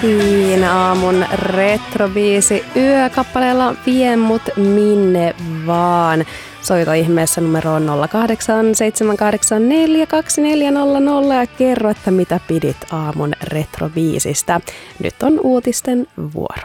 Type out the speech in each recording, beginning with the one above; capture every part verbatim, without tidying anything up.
Siinä aamun retrobiisi yökappaleella Vie mut minne vaan. Soita ihmeessä numeroon nolla kahdeksan seitsemän kahdeksan neljä kaksi neljä nolla nolla ja kerro, että mitä pidit aamun retrobiisistä. Nyt on uutisten vuoro.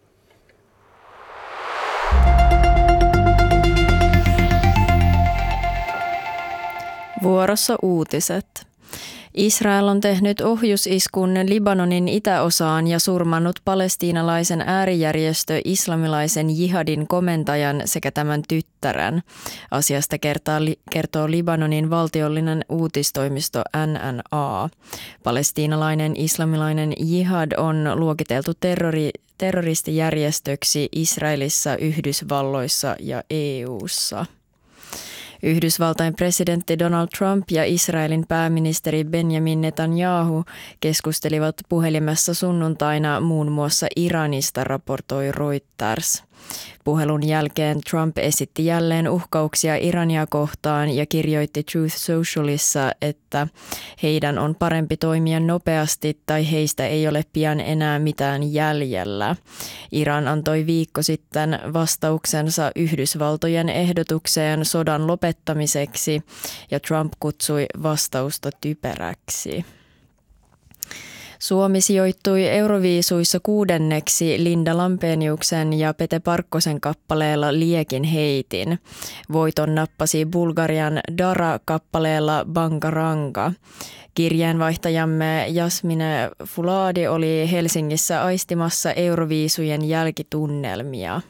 Vuorossa uutiset. Israel on tehnyt ohjusiskun Libanonin itäosaan ja surmannut palestiinalaisen äärijärjestö islamilaisen jihadin komentajan sekä tämän tyttären. Asiasta kertaa, kertoo Libanonin valtiollinen uutistoimisto N N A. Palestiinalainen islamilainen jihad on luokiteltu terrori, terroristijärjestöksi Israelissa, Yhdysvalloissa ja E U:ssa. Yhdysvaltain presidentti Donald Trump ja Israelin pääministeri Benjamin Netanyahu keskustelivat puhelimessa sunnuntaina muun muassa Iranista, raportoi Reuters. Puhelun jälkeen Trump esitti jälleen uhkauksia Irania kohtaan ja kirjoitti Truth Socialissa, että heidän on parempi toimia nopeasti tai heistä ei ole pian enää mitään jäljellä. Iran antoi viikko sitten vastauksensa Yhdysvaltojen ehdotukseen sodan lopettamiseksi ja Trump kutsui vastausta typeräksi. Suomi sijoittui Euroviisuissa kuudenneksi Linda Lampeniuksen ja Pete Parkkosen kappaleella Liekin heitin. Voiton nappasi Bulgarian Dara-kappaleella Bangaranga. Kirjeenvaihtajamme Jasmine Fuladi oli Helsingissä aistimassa Euroviisujen jälkitunnelmia.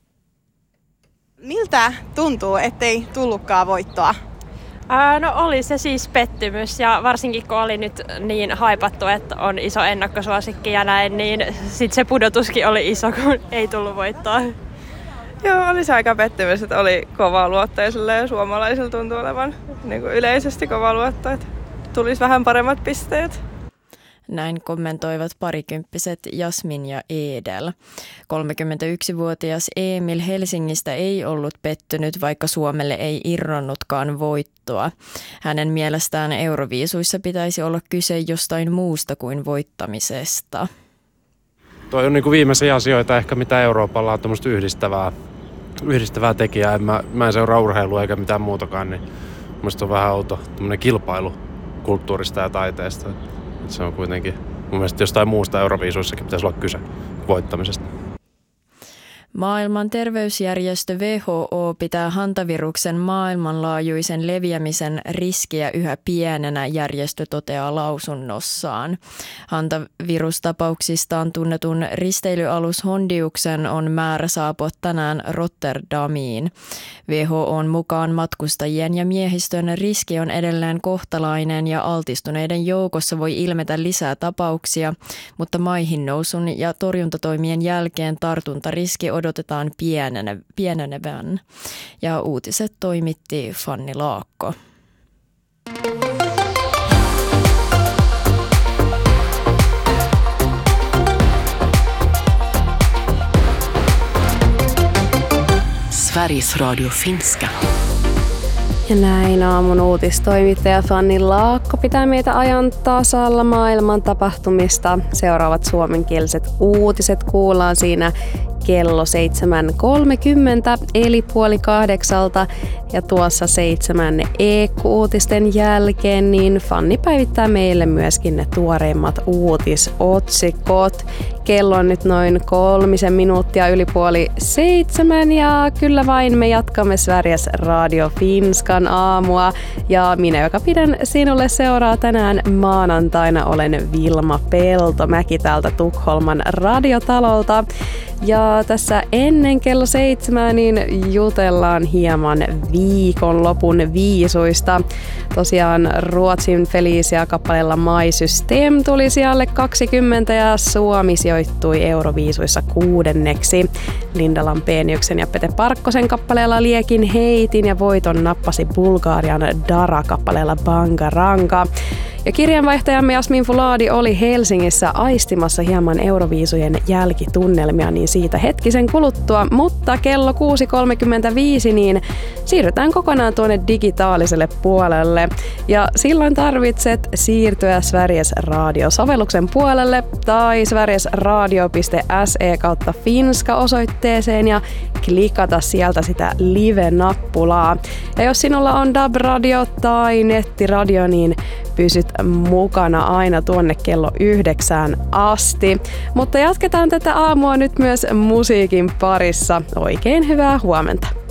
Miltä tuntuu, ettei tullutkaan voittoa? Ää, no oli se siis pettymys ja varsinkin kun oli nyt niin haipattu, että on iso ennakkosuosikki ja näin, niin sit se pudotuskin oli iso, kun ei tullut voittoa. Joo, oli se aika pettymys, että oli kova luotto ja suomalaisilla tuntuu olevan niin kuin yleisesti kova luotto, että tulisi vähän paremmat pisteet. Näin kommentoivat parikymppiset Jasmin ja Edel. kolmekymmentäyksivuotias Emil Helsingistä ei ollut pettynyt, vaikka Suomelle ei irronnutkaan voittoa. Hänen mielestään Euroviisuissa pitäisi olla kyse jostain muusta kuin voittamisesta. Toi on niin kuin viimeisiä asioita ehkä mitä Euroopalla on tämmöistä yhdistävää, yhdistävää tekijää. En mä, mä en seuraa urheilua eikä mitään muutakaan, niin musta on vähän outo tämmöinen kilpailu kulttuurista ja taiteesta. Se on kuitenkin, mun mielestä jostain muusta Euroviisuissakin pitäisi olla kyse voittamisesta. Maailman terveysjärjestö W H O pitää hantaviruksen maailmanlaajuisen leviämisen riskiä yhä pienenä, järjestö toteaa lausunnossaan. Hantavirustapauksistaan tunnetun risteilyalus Hondiuksen on määrä saapua tänään Rotterdamiin. W H O:n mukaan matkustajien ja miehistön riski on edelleen kohtalainen ja altistuneiden joukossa voi ilmetä lisää tapauksia, mutta maihin nousun ja torjuntatoimien jälkeen tartuntariski odotetaan pienene, pienenevän. Ja uutiset toimitti Fanni Laakko. Sveriges Radio Finska. Ja näin aamun uutistoimittaja Fanni Laakko pitää meitä ajan tasalla maailman tapahtumista. Seuraavat suomenkieliset uutiset kuullaan siinä kello seitsemän kolmekymmentä eli puoli kahdeksalta ja tuossa seitsemän E K-uutisten jälkeen niin Fanni päivittää meille myöskin ne tuoreimmat uutisotsikot. Kello on nyt noin kolmisen minuuttia yli puoli seitsemän ja kyllä vain me jatkamme Sveriges Radio Finskan aamua ja minä, joka pidän sinulle seuraa tänään maanantaina, olen Vilma Peltomäki täältä Tukholman radiotalolta. Ja tässä ennen kello seitsemän niin jutellaan hieman viikonlopun viisuista. Tosiaan Ruotsin Felicia-kappaleella My System tuli sijalle kaksikymmentä ja Suomi sijoittui Euroviisuissa kuudenneksi. Linda Lampeniuksen ja Pete Parkkosen kappaleella Liekin heitin ja voiton nappasi Bulgarian Dara-kappaleella Bangaranga. Ja kirjanvaihtajamme Jasmin Fuladi oli Helsingissä aistimassa hieman Euroviisujen jälkitunnelmia, niin siitä hetkisen kuluttua, mutta kello kuusi kolmekymmentäviisi niin siirrytään kokonaan tuonne digitaaliselle puolelle. Ja silloin tarvitset siirtyä Sveriges Radio-sovelluksen puolelle tai sverigesradio piste se kautta finska osoitteeseen ja klikata sieltä sitä live-nappulaa. Ja jos sinulla on D A B-radio tai nettiradio, niin pysyt mukana aina tuonne kello yhdeksään asti. Mutta jatketaan tätä aamua nyt myös musiikin parissa. Oikein hyvää huomenta.